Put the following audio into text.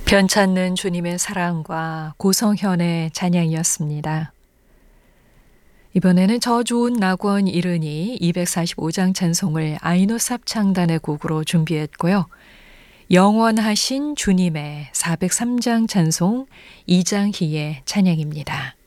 변찮는 주님의 사랑과 고성현의 찬양이었습니다. 이번에는 저 좋은 낙원 이르니 245장 찬송을 아이노삽 창단의 곡으로 준비했고요. 영원하신 주님의 403장 찬송 이장희의 찬양입니다.